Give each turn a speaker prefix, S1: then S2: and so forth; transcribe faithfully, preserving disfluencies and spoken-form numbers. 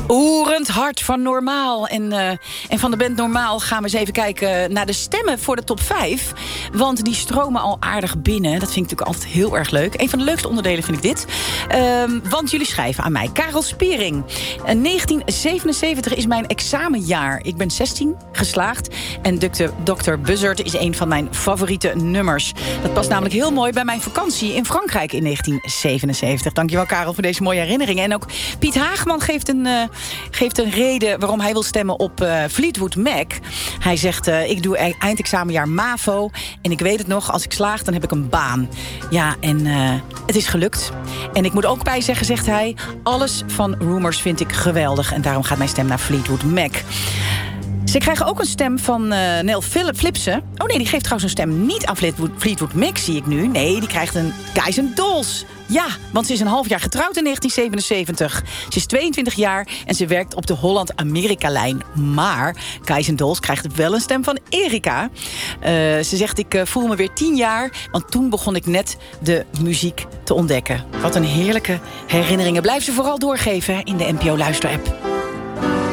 S1: Oerend hart van Normaal. En, uh, en van de band Normaal gaan we eens even kijken naar de stemmen voor de top vijf. Want die stromen al aardig binnen. Dat vind ik natuurlijk altijd heel erg leuk. Een van de leukste onderdelen vind ik dit. Uh, want jullie schrijven aan mij. Karel Spiering. Uh, negentien zevenenzeventig is mijn examenjaar. Ik ben zestien, geslaagd. En dokter Buzzard is een van mijn favoriete nummers. Dat past namelijk heel mooi bij mijn vakantie in Frankrijk in negentien zevenenzeventig. Dankjewel Karel voor deze mooie herinneringen. En ook Piet Haagman geeft een... Uh, geeft een reden waarom hij wil stemmen op uh, Fleetwood Mac. Hij zegt, uh, ik doe eindexamenjaar MAVO... en ik weet het nog, als ik slaag, dan heb ik een baan. Ja, en uh, het is gelukt. En ik moet ook bij zeggen, zegt hij... alles van Rumours vind ik geweldig... en daarom gaat mijn stem naar Fleetwood Mac. Ze krijgen ook een stem van uh, Nel Flipsen. Oh nee, die geeft trouwens een stem niet aan Fleetwood, Fleetwood Mac, zie ik nu. Nee, die krijgt een Guys and Dolls. Ja, want ze is een half jaar getrouwd in negentien zevenenzeventig. Ze is tweeëntwintig jaar en ze werkt op de Holland-Amerika-lijn. Maar Guys and Dolls krijgt wel een stem van Erika. Uh, ze zegt, ik uh, voel me weer tien jaar... want toen begon ik net de muziek te ontdekken. Wat een heerlijke herinneringen. Blijf ze vooral doorgeven in de N P O Luister-app.